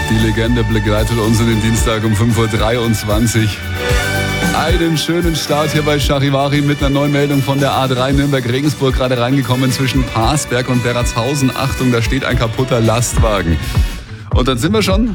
Die Legende begleitet uns in den Dienstag um 5.23 Uhr. Einen schönen Start hier bei Charivari mit einer neuen Meldung von der A3 Nürnberg-Regensburg, gerade reingekommen zwischen Parsberg und Berratshausen. Achtung, da steht ein kaputter Lastwagen. Und dann sind wir schon